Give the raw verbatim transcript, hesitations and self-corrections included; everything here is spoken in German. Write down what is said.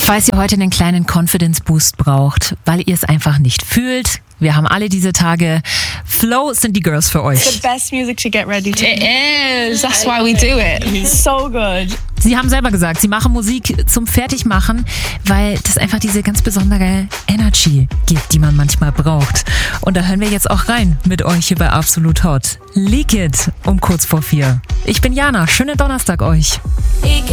Falls ihr heute einen kleinen Confidence-Boost braucht, weil ihr es einfach nicht fühlt, wir haben alle diese Tage. Flow sind die Girls für euch. The best music to get ready to. It is. That's why we do it. It's so good. Sie haben selber gesagt, sie machen Musik zum Fertigmachen, weil das einfach diese ganz besondere Energy gibt, die man manchmal braucht. Und da hören wir jetzt auch rein mit euch hier bei Absolut Hot. Leak It um kurz vor vier. Ich bin Jana. Schönen Donnerstag euch.